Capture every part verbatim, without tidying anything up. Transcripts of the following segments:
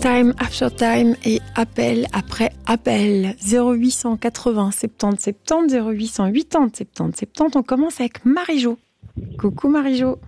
Time After Time et appel après appel. zéro huit cent quatre-vingts soixante-dix soixante-dix, zéro huit cent quatre-vingts soixante-dix soixante-dix. On commence avec Marie-Jo. Coucou Marie-Jo.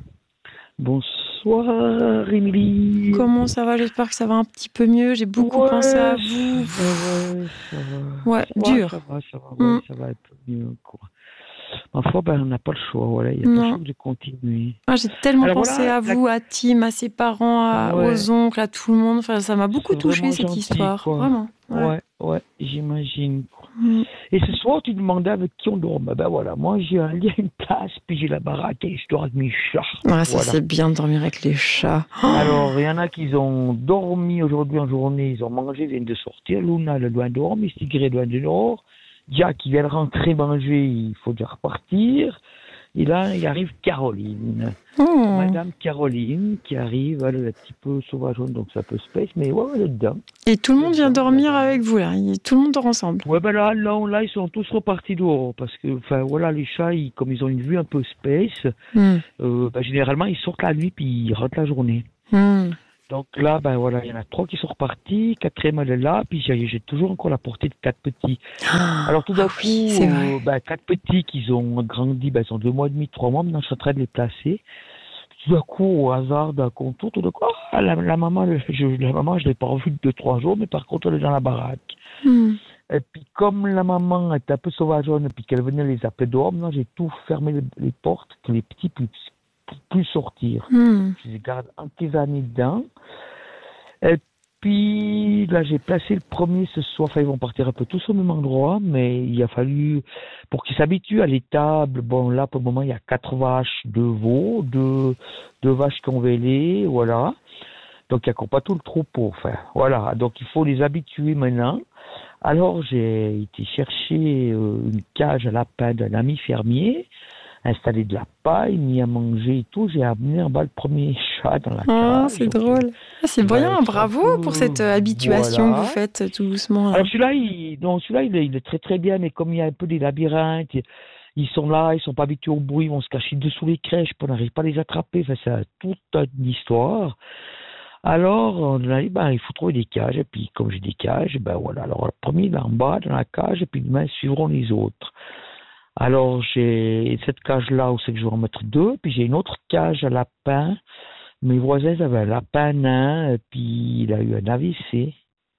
Bonsoir Émilie. Comment ça va? J'espère que ça va un petit peu mieux. J'ai beaucoup ouais, pensé à vous. Ça va, ça va. Ouais, ça dur. Va, ça va, ça va, ouais, mm. ça va un peu mieux. Quoi. Parfois, ben, on n'a pas le choix. Voilà, il y a pas le choix de continuer. Ah, j'ai tellement Alors, pensé voilà, à vous, la... à Tim, à ses parents, à, ouais. aux oncles, à tout le monde. Enfin, ça m'a beaucoup C'est touchée cette gentil, histoire. quoi. Vraiment. Ouais, ouais, ouais j'imagine. Mm. Et ce soir, tu demandais avec qui on dormait. Ben voilà, moi j'ai un lit à une place, puis j'ai la baraque et je dors avec mes chats. Ouais, ça voilà. c'est bien de dormir avec les chats. Oh. Alors, il y en a qui ont dormi aujourd'hui en journée, ils ont mangé, ils viennent de sortir. Luna, elle doit dormir, Stigré doit dormir. Jack, il vient de rentrer manger, il faut déjà repartir. Et là, il arrive Caroline. Oh. Madame Caroline qui arrive, elle est un petit peu sauvageonne, donc ça peut se passer, mais ouais, elle est dedans. Et tout le monde vient dormir avec vous, là. Tout le monde dort ensemble. Ouais, ben là, là, là, ils sont tous repartis dehors, parce que, enfin, voilà, les chats, ils, comme ils ont une vue un peu space, mm. euh, ben, généralement, ils sortent la nuit, puis ils rentrent la journée. Mm. Donc là, ben voilà, il y en a trois qui sont repartis, quatrième elle est là, puis j'ai, j'ai toujours encore la portée de quatre petits. Ah, alors tout d'un ah coup, oui, euh, ben, quatre petits qui ont grandi, ben, ils ont deux mois et demi, trois mois, maintenant je suis en train de les placer. Tout d'un coup, au hasard d'un contour, tout d'un coup, ah, la, la maman, je, la maman, je l'ai pas revue depuis deux, trois jours, mais par contre, elle est dans la baraque. Mm. Et puis comme la maman était un peu sauvageonne, et puis qu'elle venait les appeler dehors, maintenant j'ai tout fermé les, les portes, que les petits puissent plus sortir. Mm. Je les garde emprisonnés dedans. Et puis là, j'ai placé le premier ce soir. Enfin, ils vont partir un peu tous au même endroit, mais il a fallu pour qu'ils s'habituent à l'étable. Bon, là, pour le moment, il y a quatre vaches, deux veaux, deux, deux vaches qui ont vélé, voilà. Donc, il n'y a pas tout le troupeau. Enfin, voilà. Donc, il faut les habituer maintenant. Alors, j'ai été chercher une cage à lapin d'un ami fermier, installé de la paille, mis à manger et tout. J'ai amené en bas le premier chat dans la oh, cage. c'est drôle. Ah, c'est brillant, bravo peu... pour cette habituation voilà. que vous faites tout doucement. Là. Alors celui-là, il, non, celui-là il, est, il est très très bien, mais comme il y a un peu des labyrinthes, ils sont là, ils sont pas habitués au bruit, ils vont se cacher dessous les crèches, on n'arrive pas à les attraper. Enfin, c'est toute une histoire. Alors, on a dit, ben, il faut trouver des cages, et puis comme j'ai des cages, ben voilà. Alors le premier, il est en bas dans la cage, et puis demain, suivront les autres. Alors, j'ai cette cage-là où c'est que je vais en mettre deux, puis j'ai une autre cage à lapin. Mes voisins avaient un lapin nain, et puis il a eu un A V C.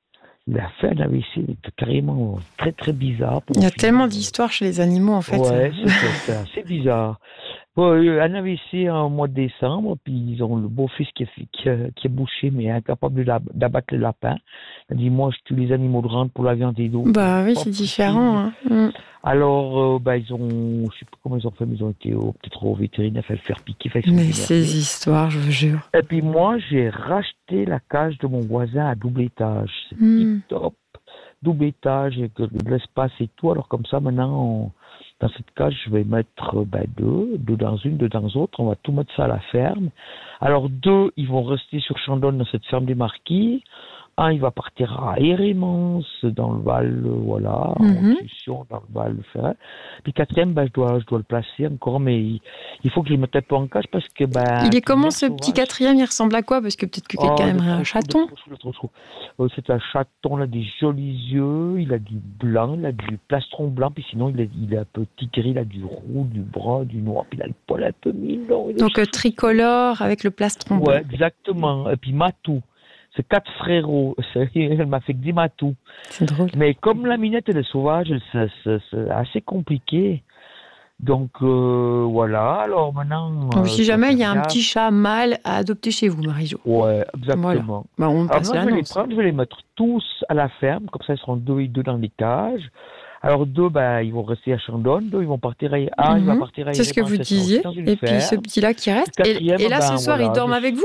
Il a fait un A V C, c'était carrément très très bizarre. Il y a tellement d'histoires chez les animaux, en fait. Ouais, c'est, c'est assez bizarre. Bon, un A V C en mois de décembre, puis ils ont le beau-fils qui est, qui, est, qui est bouché, mais incapable d'abattre le lapin. Il a dit, moi, je tue les animaux de rente pour la viande et d'eau. Bah oui, c'est différent. Hein. Mm. Alors, euh, bah, ils ont, je sais pas comment ils ont fait, mais ils ont été au, peut-être au vétérinaire, fait le faire piquer. Mais énervés. Ces histoires, je vous jure. Et puis moi, j'ai racheté la cage de mon voisin à double étage. C'est mm. top. Double étage, et que de l'espace et tout. Alors comme ça, maintenant, on, dans cette cage, je vais mettre bah, deux, deux dans une, deux dans l'autre. On va tout mettre ça à la ferme. Alors deux, ils vont rester sur Chandon dans cette ferme des Marquis. Un, il va partir à Hérémence, dans le Val, voilà, mm-hmm. en Tuition, dans le Val de Ferret. Puis quatrième, ben, je dois, je dois le placer encore, mais il, il faut que je le mette un peu en cage parce que, ben. Il est comment ce sauvage. Petit quatrième? Il ressemble à quoi? Parce que peut-être que quelqu'un oh, aimerait un chaton. Trop, trop, trop, trop. C'est un chaton, il a des jolis yeux, il a du blanc, il a du plastron blanc, puis sinon, il a, il a un petit gris, il a du roux, du brun, du noir, puis il a le poil un peu mignon. Donc, euh, tricolore avec le plastron blanc. Ouais, exactement. Et puis matou. C'est quatre frérots. Elle m'a fait que des matous. C'est drôle. Mais comme la minette, elle est sauvage, c'est, c'est, c'est assez compliqué. Donc, euh, voilà. Alors maintenant. Donc, euh, si jamais il y a un petit chat mâle à adopter chez vous, Marie-Jo. Ouais, exactement. Voilà. Bah, on Alors, moi, je vais les prendre, je vais les mettre tous à la ferme. Comme ça, ils seront deux et deux dans les cages. Alors, deux, bah, ils vont rester à Chandon. Deux, ils vont partir à. Ah, mm-hmm. il va partir à. C'est ce que vous disiez. Et puis, ferme. Ce petit-là qui reste. Et, et là, ben, ce soir, voilà, ils dorment je... avec vous?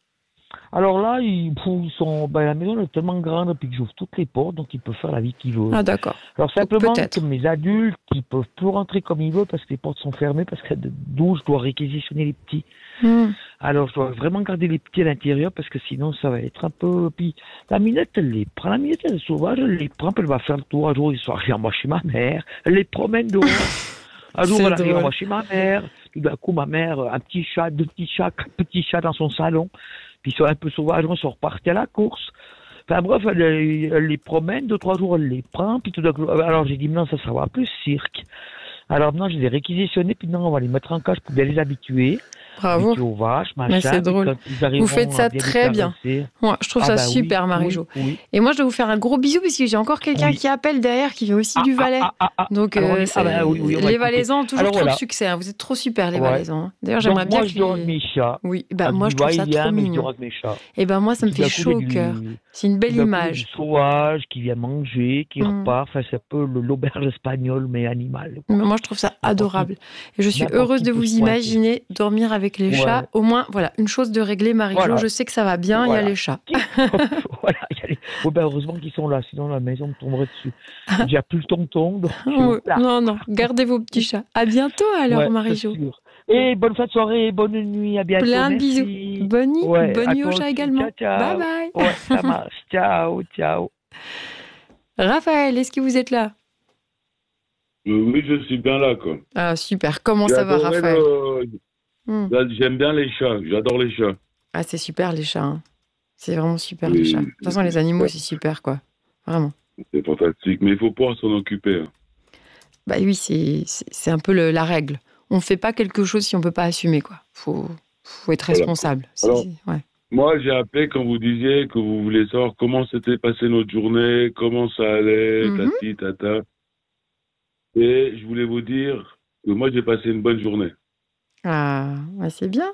Alors là, ils, ils sont, ben, la maison est tellement grande puis que j'ouvre toutes les portes, donc ils peuvent faire la vie qu'ils veulent. Ah d'accord. Alors simplement que mes adultes, ils peuvent plus rentrer comme ils veulent parce que les portes sont fermées, parce que d'où je dois réquisitionner les petits. Mm. Alors je dois vraiment garder les petits à l'intérieur parce que sinon ça va être un peu... Puis la minette, elle les prend. La minette, elle est sauvage, elle les prend, puis elle va faire le tour. Un jour, ils sont arrivés moi chez ma mère, elle les promène dehors. Un jour, elle arrive moi chez ma mère. Tout d'un coup, ma mère, un petit chat, deux petits chats, quatre petits chats dans son salon. Puis ils sont un peu sauvages, ils sont repartis à la course. Enfin bref, elle, elle les promène, deux, trois jours, elle les prend, puis tout d'un coup, alors j'ai dit, non, ça, ça va plus cirque. Alors maintenant, je les ai réquisitionnés, puis non, on va les mettre en cage pour bien les habituer. Bravo. Habituer aux vaches, machin. Mais c'est drôle. Vous faites ça très bien. Moi, je trouve ah ça bah super, oui, Marie-Jo. Oui, oui. Et moi, je dois vous faire un gros bisou parce que j'ai encore quelqu'un Oui. qui appelle derrière qui vient aussi Ah, du ah, Valais. ah, ah, ah. Donc, Alors, on euh, est- ah bah oui, oui, on va les écouter. Valaisans ont toujours Alors, trop voilà. de succès. Hein. Vous êtes trop super, les Ouais. Valaisans. Hein. D'ailleurs, Donc j'aimerais bien moi, que je dors les... avec mes chats. Oui, bah, Ah, moi, du je trouve ça va-et-vient, trop mais je dors mignon. avec mes chats. Et ben moi, ça me Tout fait d'un coup, chaud il y au a du- cœur. C'est une belle tout d'un coup, il y a image. du sauvage qui vient manger, qui Mm. repart. Enfin, c'est un peu le- l'auberge espagnole, mais animal. Mais moi, je trouve ça adorable. Et je suis n'importe heureuse qui de peut vous se pointer. imaginer dormir avec les Ouais. chats. Au moins, voilà, une chose de réglée, Marie-Jo. Voilà. Je sais que ça va bien, il y a Voilà. les chats. voilà, il y a les- ouais, ben, heureusement qu'ils sont là, sinon la maison me tomberait dessus. J'ai déjà plus le tonton, donc Ouais. là. Non, non, gardez vos petits chats. À bientôt alors, Ouais, Marie-Jo. c'est sûr. Et bonne fin de soirée, bonne nuit, à bientôt. Plein de merci. bisous. Bonne nuit, Ouais, bonne à nuit toi aux chats aussi. également. Ciao, Bye ciao. bye. Ouais, ça marche. Ciao, ciao. Raphaël, est-ce que vous êtes là? Euh, oui, je suis bien là, quoi. Ah, super. Comment J'ai ça va, adoré Raphaël? le- Hmm. J'aime bien les chats, j'adore les chats. Ah, c'est super, les chats. Hein. C'est vraiment super, Oui, les chats. De toute façon, les animaux, ouais. c'est super, quoi. Vraiment. C'est fantastique, mais il faut pouvoir s'en occuper. hein. Bah oui, c'est c'est- c'est un peu le- la règle. On ne fait pas quelque chose si on ne peut pas assumer, quoi. Faut, faut être Voilà. responsable. C'est- Alors- c'est- ouais. Moi, j'ai appelé quand vous disiez que vous voulez savoir comment s'était passée notre journée, comment ça allait, Mhm. tati, tata. Et je voulais vous dire que moi, j'ai passé une bonne journée. Ah, ouais, c'est bien.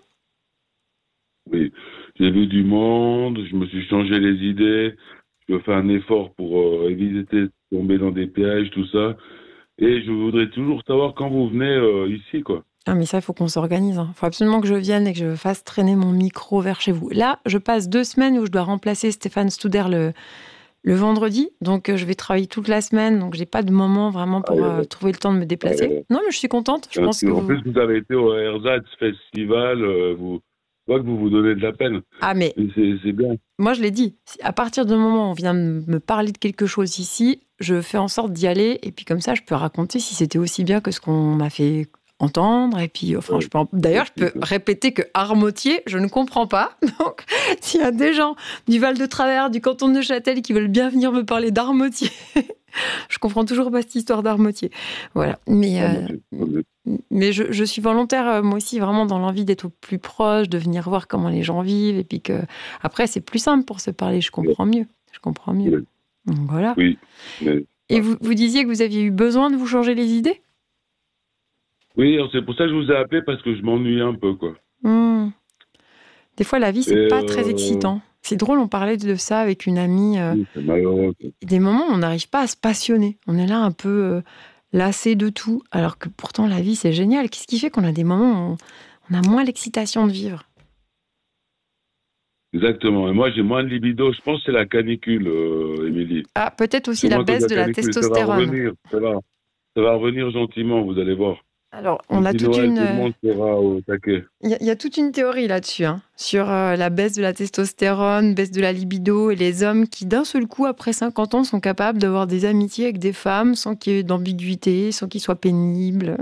Oui, j'ai vu du monde, je me suis changé les idées, je fais un effort pour euh, éviter de tomber dans des pièges, tout ça. Et je voudrais toujours savoir quand vous venez euh, ici, quoi. Ah, mais ça, il faut qu'on s'organise. Il faut absolument que je vienne et que je fasse traîner mon micro vers chez vous. Là, je passe deux semaines où je dois remplacer Stéphane Studer le, le vendredi. Donc, euh, je vais travailler toute la semaine. Donc, j'ai pas de moment vraiment pour Ah, ouais. euh, trouver le temps de me déplacer. Ah, ouais. Non, mais je suis contente. Je pense Parce que en vous... plus, vous avez été au Ersatz Festival, euh, vous, je vois que vous vous donnez de la peine. Ah, mais Et C'est c'est bien. moi, je l'ai dit. Si à partir du moment où on vient me me parler de quelque chose ici, je fais en sorte d'y aller. Et puis, comme ça, je peux raconter si c'était aussi bien que ce qu'on m'a fait entendre. Et puis, enfin, Ouais. je peux en- d'ailleurs, je peux répéter que Armotier, je ne comprends pas. Donc, s'il y a des gens du Val de Travers, du canton de Neuchâtel qui veulent bien venir me parler d'Armotier, je comprends toujours pas cette histoire d'Armotier. Voilà. Mais, euh, mais je, je suis volontaire, euh, moi aussi, vraiment dans l'envie d'être au plus proche, de venir voir comment les gens vivent. Et puis que, après, c'est plus simple pour se parler. Je comprends mieux. Je comprends mieux. Oui. Donc, voilà. Oui. Mais- Et vous, vous disiez que vous aviez eu besoin de vous changer les idées? Oui, c'est pour ça que je vous ai appelé, parce que je m'ennuie un peu, quoi. Hmm. Des fois, la vie, c'est Et, pas très euh, excitant. C'est drôle, on parlait de ça avec une amie. euh, Oui, c'est malheureux. quoi. Des moments où on n'arrive pas à se passionner. On est là un peu euh, lassé de tout, alors que pourtant la vie, c'est génial. Qu'est-ce qui fait qu'on a des moments où on, on a moins l'excitation de vivre? Exactement. Et moi, j'ai moins de libido. Je pense que c'est la canicule, euh, Émilie. Ah, peut-être aussi C'est la moins cause baisse de la canicule. Ça va testostérone. revenir. Ça va, ça va revenir gentiment, vous allez voir. Alors, on a D'ici toute Noël, une... Tout le monde sera au taquet. Il y, a- il y a toute une théorie là-dessus, hein, sur euh, la baisse de la testostérone, baisse de la libido, et les hommes qui, d'un seul coup, après cinquante ans, sont capables d'avoir des amitiés avec des femmes sans qu'il y ait d'ambiguïté, sans qu'ils soient pénibles.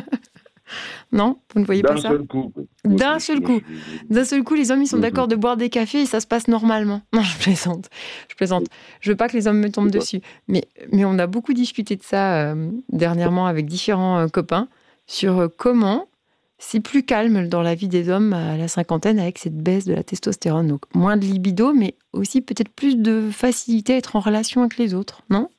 Non? Vous ne voyez pas D'un ça? seul coup. D'un seul coup. D'un seul coup, les hommes, ils sont Mhm. d'accord de boire des cafés et ça se passe normalement. Non, je plaisante. Je plaisante. Je veux pas que les hommes me tombent C'est ça. dessus. Mais, mais on a beaucoup discuté de ça euh, dernièrement avec différents euh, copains sur euh, comment c'est plus calme dans la vie des hommes à la cinquantaine avec cette baisse de la testostérone. Donc, moins de libido, mais aussi peut-être plus de facilité à être en relation avec les autres, non?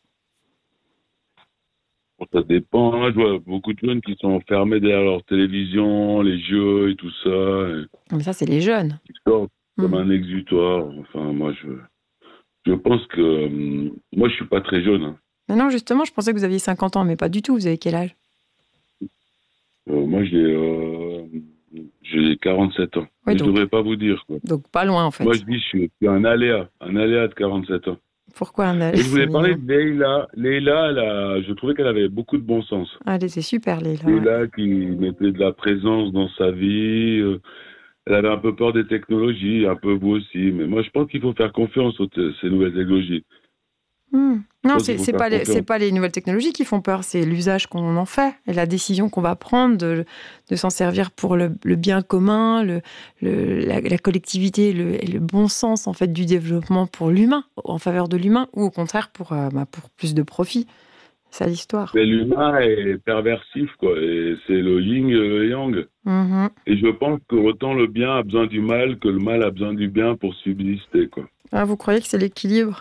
Bon, ça dépend. hein. Je vois beaucoup de jeunes qui sont enfermés derrière leur télévision, les jeux et tout ça. Et Mais ça, c'est les jeunes. qui sortent comme Mhm. un exutoire. Enfin, moi, je, je pense que. hum, moi, je suis pas très jeune. hein. Mais non, justement, je pensais que vous aviez cinquante ans, mais pas du tout. Vous avez quel âge? Euh, moi, j'ai. euh, j'ai quarante-sept ans. Oui, Mais je donc- devrais pas vous dire. Quoi. Donc, pas loin, en fait. Moi, je dis, je suis, je suis un aléa. Un aléa de quarante-sept ans. Pourquoi un âge? Et je voulais C'est parler mignon. de Leïla. Leïla, elle a- je trouvais qu'elle avait beaucoup de bon sens. Ah, elle était super, Léla. ouais. Leïla qui mettait de la présence dans sa vie. euh, Elle avait un peu peur des technologies, un peu vous aussi. Mais moi, je pense qu'il faut faire confiance aux te- ces nouvelles technologies. Mmh. Non, Ça, c'est, il faut c'est faire pas les, confiance. c'est pas les nouvelles technologies qui font peur, c'est l'usage qu'on en fait et la décision qu'on va prendre de, de s'en servir pour le, le bien commun, le, le, la, la collectivité, le, et le bon sens en fait du développement pour l'humain, en faveur de l'humain, ou au contraire pour, euh, bah, pour plus de profit. C'est ça l'histoire. Mais l'humain est perversif, quoi. Et c'est le yin et le yang. Mmh. Et je pense que autant le bien a besoin du mal que le mal a besoin du bien pour subsister, quoi. Ah, vous croyez que c'est l'équilibre?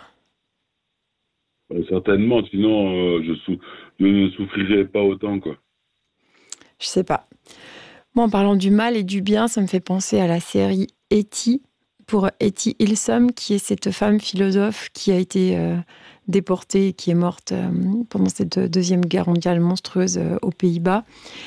Euh, certainement, sinon euh, je, sou- je ne souffrirais pas autant, quoi. Je sais pas. Moi, en parlant du mal et du bien, ça me fait penser à la série Etty, pour Etty Hillesum, qui est cette femme philosophe qui a été euh, déportée et qui est morte euh, pendant cette Deuxième Guerre mondiale monstrueuse euh, aux Pays-Bas.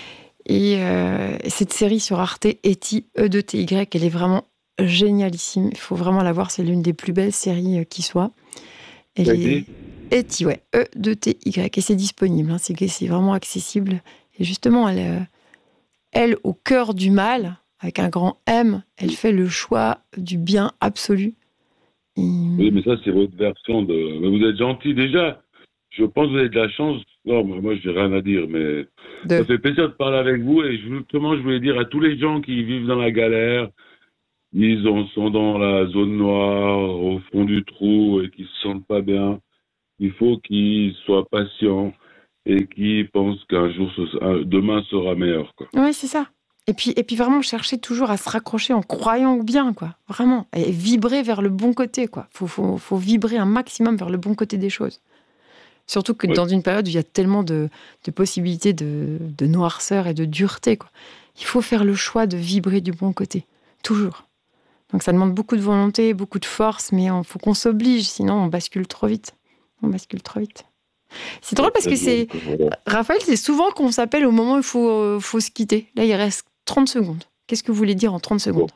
Et euh, cette série sur Arte, Etty, E deux T Y, elle est vraiment génialissime. Il faut vraiment la voir, c'est l'une des plus belles séries euh, qui soit. Elle T'as est... dit Etty, ouais, E deux T Y, et c'est disponible, hein, c'est, c'est vraiment accessible. Et justement, elle, euh, elle, au cœur du mal, avec un grand M, elle fait le choix du bien absolu. Et... Oui, mais ça, c'est votre version de. Mais vous êtes gentil déjà. Je pense que vous avez de la chance. Non, moi, moi, j'ai rien à dire, mais de... ça fait plaisir de parler avec vous. Et justement, je voulais dire à tous les gens qui vivent dans la galère, ils en sont dans la zone noire, au fond du trou, et qui se sentent pas bien. Il faut qu'ils soient patients et qu'ils pensent qu'un jour, ce- un- demain sera meilleur, quoi. Oui, c'est ça. Et puis, et puis vraiment chercher toujours à se raccrocher en croyant au bien, quoi. Vraiment. Et vibrer vers le bon côté, quoi. Faut, faut, faut vibrer un maximum vers le bon côté des choses. Surtout que Ouais. dans une période où il y a tellement de, de possibilités de, de noirceur et de dureté, quoi. Il faut faire le choix de vibrer du bon côté. Toujours. Donc ça demande beaucoup de volonté, beaucoup de force, mais il faut qu'on s'oblige, sinon on bascule trop vite. On bascule trop vite. C'est drôle parce que c'est... Voilà. Raphaël, c'est souvent qu'on s'appelle au moment où il faut, euh, faut se quitter. Là, il reste trente secondes. Qu'est-ce que vous voulez dire en trente secondes?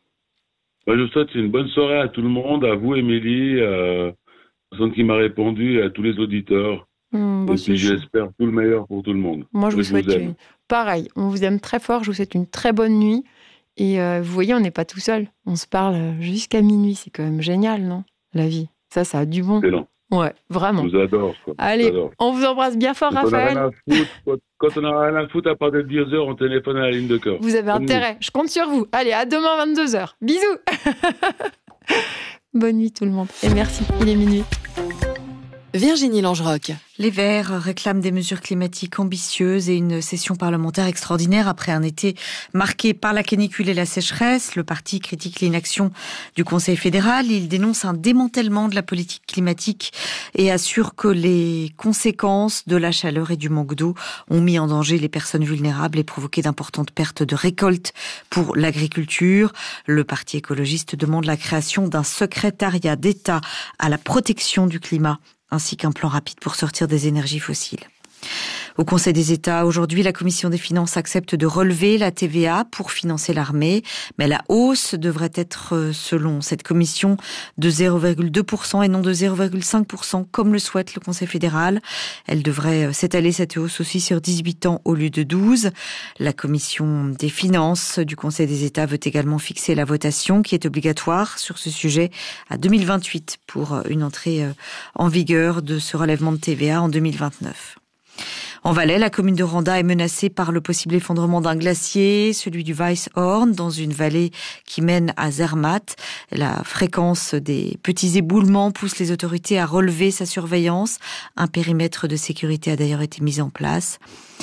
Moi, je souhaite une bonne soirée à tout le monde, à vous, Émilie, à la personne qui m'a répondu, et à tous les auditeurs. Hum, bon, Et c'est puis, chou. j'espère tout le meilleur pour tout le monde. Moi, je vous Et souhaite aime. une... pareil. On vous aime très fort. Je vous souhaite une très bonne nuit. Et euh, vous voyez, on n'est pas tout seul. On se parle jusqu'à minuit. C'est quand même génial, non? La vie. Ça, ça a du bon. Excellent. Ouais, vraiment. Je vous adore, quoi. Je Allez, vous adore. on vous embrasse bien fort, Quand on a rien Raphaël. à foutre, quand- quand on n'a rien à foutre, à part de dix heures, on téléphone à la ligne de cœur. Vous avez Bonne intérêt. Je compte sur vous. Allez, à demain, vingt-deux heures. Bisous. Bonne nuit, tout le monde. Et merci. Il est minuit. Virginie Langeroc. Les Verts réclament des mesures climatiques ambitieuses et une session parlementaire extraordinaire après un été marqué par la canicule et la sécheresse. Le parti critique l'inaction du Conseil fédéral. Il dénonce un démantèlement de la politique climatique et assure que les conséquences de la chaleur et du manque d'eau ont mis en danger les personnes vulnérables et provoqué d'importantes pertes de récoltes pour l'agriculture. Le parti écologiste demande la création d'un secrétariat d'État à la protection du climat, ainsi qu'un plan rapide pour sortir des énergies fossiles. Au Conseil des États, aujourd'hui, la Commission des finances accepte de relever la T V A pour financer l'armée, mais la hausse devrait être, selon cette commission, de zéro virgule deux pour cent et non de zéro virgule cinq pour cent, comme le souhaite le Conseil fédéral. Elle devrait s'étaler, cette hausse aussi, sur dix-huit ans au lieu de douze. La Commission des finances du Conseil des États veut également fixer la votation, qui est obligatoire sur ce sujet, à deux mille vingt-huit pour une entrée en vigueur de ce relèvement de T V A en deux mille vingt-neuf. En Valais, la commune de Randa est menacée par le possible effondrement d'un glacier, celui du Weisshorn, dans une vallée qui mène à Zermatt. La fréquence des petits éboulements pousse les autorités à relever sa surveillance. Un périmètre de sécurité a d'ailleurs été mis en place.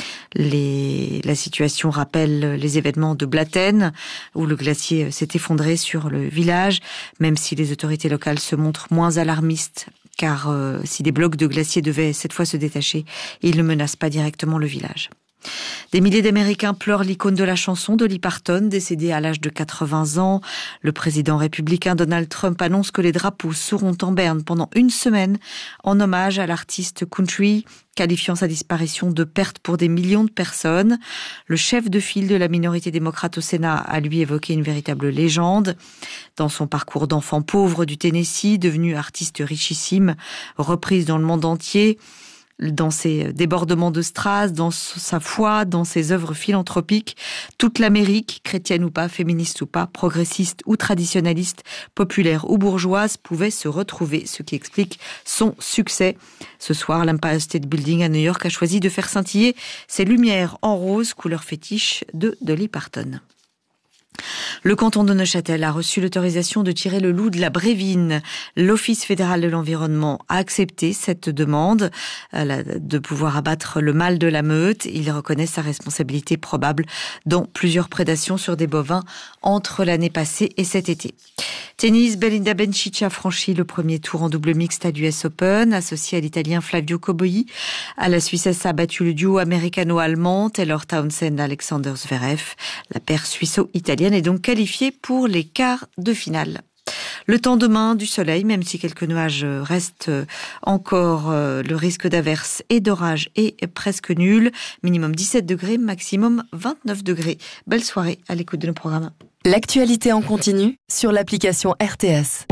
Les... La situation rappelle les événements de Blatten, où le glacier s'est effondré sur le village, même si les autorités locales se montrent moins alarmistes. Car euh, si des blocs de glaciers devaient cette fois se détacher, ils ne menacent pas directement le village. Des milliers d'Américains pleurent l'icône de la chanson, Dolly Parton, décédée à l'âge de quatre-vingts ans. Le président républicain Donald Trump annonce que les drapeaux seront en berne pendant une semaine en hommage à l'artiste country, qualifiant sa disparition de perte pour des millions de personnes. Le chef de file de la minorité démocrate au Sénat a lui évoqué une véritable légende. Dans son parcours d'enfant pauvre du Tennessee, devenu artiste richissime, reprise dans le monde entier, dans ses débordements de strass, dans sa foi, dans ses œuvres philanthropiques. Toute l'Amérique, chrétienne ou pas, féministe ou pas, progressiste ou traditionnaliste, populaire ou bourgeoise, pouvait se retrouver, ce qui explique son succès. Ce soir, l'Empire State Building à New York a choisi de faire scintiller ses lumières en rose, couleur fétiche de Dolly Parton. Le canton de Neuchâtel a reçu l'autorisation de tirer le loup de la Brévine. L'Office fédéral de l'environnement a accepté cette demande de pouvoir abattre le mâle de la meute. Il reconnaît sa responsabilité probable dans plusieurs prédations sur des bovins entre l'année passée et cet été. Tennis, Belinda Bencic a franchi le premier tour en double mixte à l'U S Open, associé à l'Italien Flavio Cobolli. À la Suissesse a battu le duo américano-allemand Taylor Townsend et Alexander Zverev. La paire suisse-italienne est donc qualifiée pour les quarts de finale. Le temps demain, du soleil, même si quelques nuages restent encore, le risque d'averse et d'orage est presque nul. Minimum dix-sept degrés, maximum vingt-neuf degrés. Belle soirée à l'écoute de nos programmes. L'actualité en continu sur l'application R T S.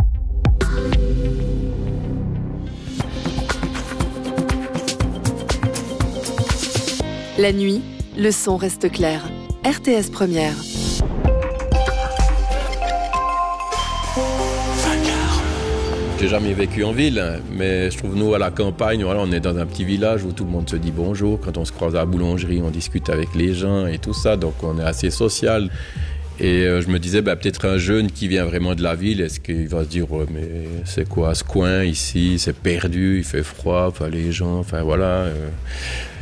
La nuit, le son reste clair. R T S Première. J'ai jamais vécu en ville, mais je trouve nous à la campagne, voilà, on est dans un petit village où tout le monde se dit bonjour. Quand on se croise à la boulangerie, on discute avec les gens et tout ça, donc on est assez social. Et euh, je me disais, bah, peut-être un jeune qui vient vraiment de la ville, est-ce qu'il va se dire, ouais, mais c'est quoi ce coin ici, c'est perdu, il fait froid, enfin les gens, enfin voilà. Euh,